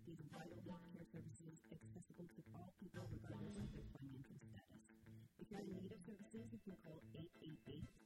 these vital healthcare services accessible to all people regardless of their financial status. If you're in need of services, you can call 888